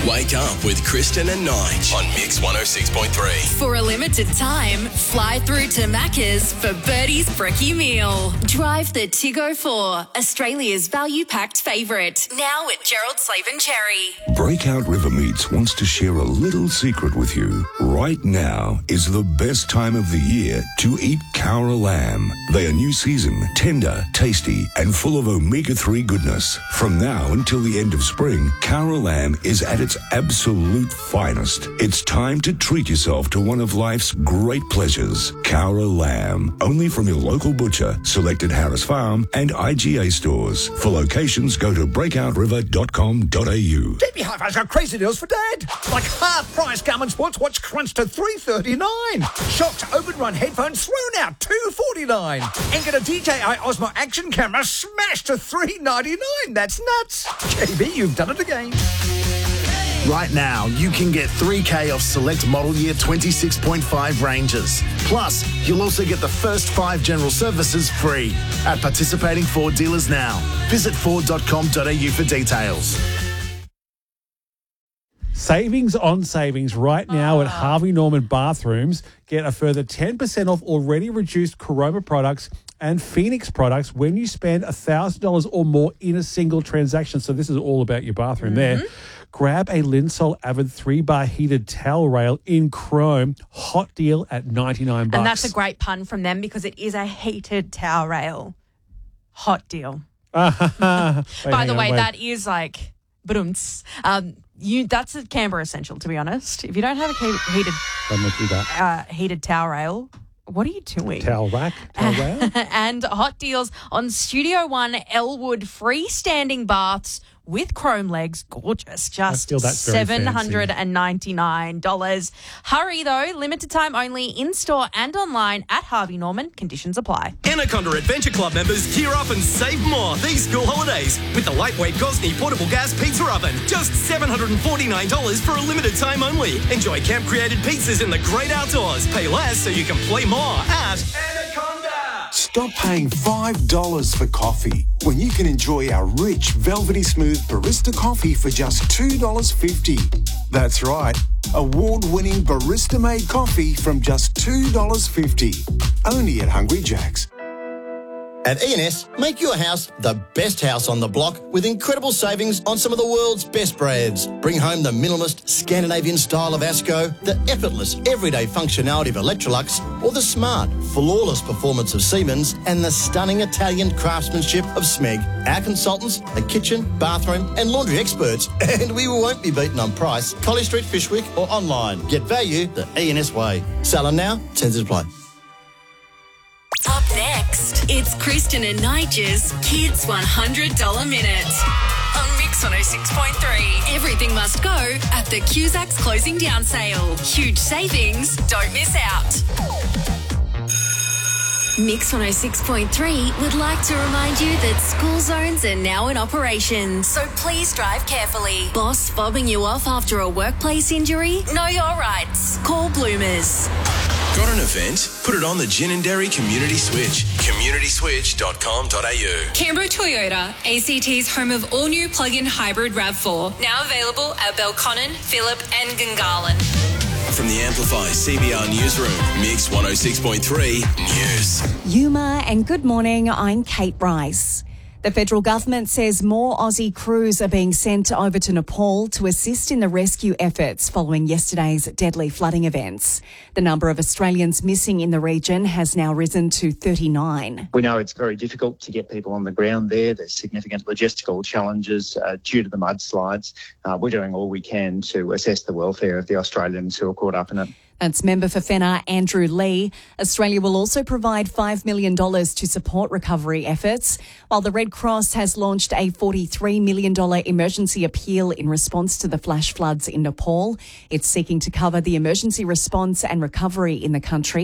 Wake up with Kristen and Nige on Mix 106.3. For a limited time, fly through to Macca's for Birdie's Brekkie Meal. Drive the Tiggo 4, Australia's value-packed favourite. Now at Gerald Slaven Cherry. Breakout River Meats wants to share a little secret with you. Right now is the best time of the year to eat Cowra lamb. They are new season, tender, tasty, and full of omega-3 goodness. From now until the end of spring, Cowra lamb is at its absolute finest. It's time to treat yourself to one of life's great pleasures. Cowra lamb, only from your local butcher, selected Harris Farm and IGA stores. For locations, go to breakoutriver.com.au. JB Hi-Fi's got crazy deals for Dad. Like half-price Garmin Sports Watch crunched to $339. Shocked open run headphones thrown out $249. And get a DJI Osmo action camera smashed to $399. That's nuts. JB, you've done it again. Right now, you can get 3K off select model year 26.5 Rangers. Plus, you'll also get the first 5 general services free at participating Ford dealers now. Visit Ford.com.au for details. Savings on savings right now at Harvey Norman Bathrooms. Get a further 10% off already reduced Caroma products and Phoenix products when you spend $1,000 or more in a single transaction. So this is all about your bathroom there. Grab a Linsol Avid 3-bar heated towel rail in chrome. Hot deal at $99. And that's a great pun from them because it is a heated towel rail. Hot deal. By the way, that is like, badumts. That's a Canberra essential, to be honest. If you don't have a heated towel rail, what are you doing? Towel rack, towel rail. And hot deals on Studio One Elwood freestanding baths with chrome legs. Gorgeous. Just $799. Hurry, though. Limited time only in-store and online at Harvey Norman. Conditions apply. Anaconda Adventure Club members gear up and save more these school holidays with the lightweight Gosney portable gas pizza oven. Just $749 for a limited time only. Enjoy camp-created pizzas in the great outdoors. Pay less so you can play more at Anaconda. Stop paying $5 for coffee when you can enjoy our rich, velvety smooth barista coffee for just $2.50. That's right, award-winning barista-made coffee from just $2.50. Only at Hungry Jack's. At E&S, make your house the best house on the block with incredible savings on some of the world's best brands. Bring home the minimalist Scandinavian style of Asco, the effortless everyday functionality of Electrolux, or the smart, flawless performance of Siemens and the stunning Italian craftsmanship of Smeg. Our consultants are kitchen, bathroom and laundry experts, and we won't be beaten on price. College Street, Fishwick or online. Get value the E&S way. Selling now, terms apply. Up next, it's Kristen and Nigel's Kids $100 Minute on Mix 106.3. Everything must go at the Cusack's closing down sale. Huge savings. Don't miss out. Mix 106.3 would like to remind you that school zones are now in operation, so please drive carefully. Boss fobbing you off after a workplace injury? Know your rights. Call Bloomers. Got an event? Put it on the Gin and Dairy Community Switch. communityswitch.com.au. Canberra Toyota, ACT's home of all-new plug-in hybrid RAV4. Now available at Belconnen, Phillip and Gungahlin. From the Amplify CBR Newsroom, Mix 106.3 News. Yuma and good morning, I'm Kate Bryce. The federal government says more Aussie crews are being sent over to Nepal to assist in the rescue efforts following yesterday's deadly flooding events. The number of Australians missing in the region has now risen to 39. We know it's very difficult to get people on the ground there. There's significant logistical challenges due to the mudslides. We're doing all we can to assess the welfare of the Australians who are caught up in it. That's member for Fenner Andrew Lee. Australia will also provide $5 million to support recovery efforts, while the Red Cross has launched a $43 million emergency appeal in response to the flash floods in Nepal. It's seeking to cover the emergency response and recovery in the country.